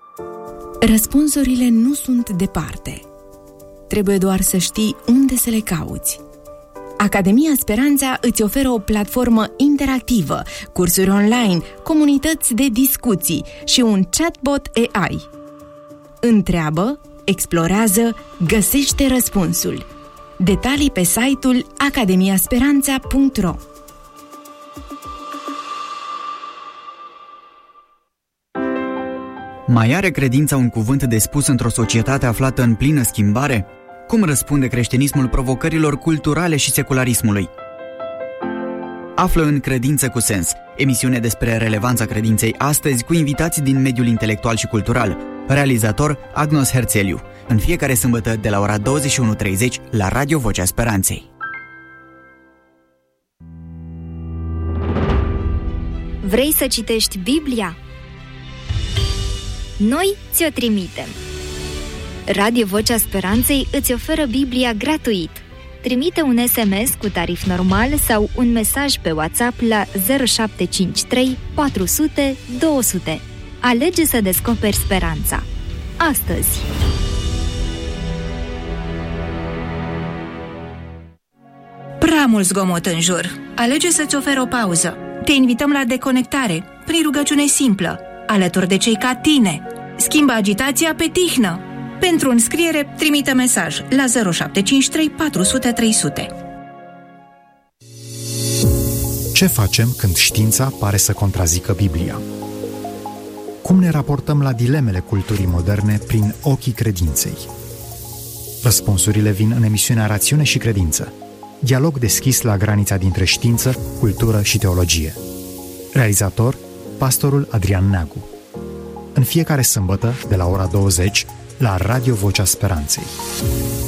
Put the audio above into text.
Răspunsurile nu sunt departe. Trebuie doar să știi unde să le cauți. Academia Speranța îți oferă o platformă interactivă, cursuri online, comunități de discuții și un chatbot AI. Întreabă, explorează, găsește răspunsul. Detalii pe site-ul academiasperanța.ro. Mai are credința un cuvânt de spus într-o societate aflată în plină schimbare? Cum răspunde creștinismul provocărilor culturale și secularismului? Află în Credință cu Sens, emisiune despre relevanța credinței astăzi cu invitații din mediul intelectual și cultural. Realizator Agnos Herțeliu, în fiecare sâmbătă de la ora 21:30 la Radio Vocea Speranței. Vrei să citești Biblia? Noi ți-o trimitem. Radio Vocea Speranței îți oferă Biblia gratuit. Trimite un SMS cu tarif normal sau un mesaj pe WhatsApp la 0753 400 200. Alege să descoperi speranța. Astăzi. Prea mult zgomot în jur. Alege să-ți oferi o pauză. Te invităm la deconectare, prin rugăciune simplă, alături de cei ca tine. Schimbă agitația pe tihnă. Pentru înscriere, trimite mesaj la 0753 400 300. Ce facem când știința pare să contrazică Biblia? Cum ne raportăm la dilemele culturii moderne prin ochii credinței? Răspunsurile vin în emisiunea Rațiune și Credință. Dialog deschis la granița dintre știință, cultură și teologie. Realizator, pastorul Adrian Neagu. În fiecare sâmbătă, de la ora 20, la Radio Vocea Speranței.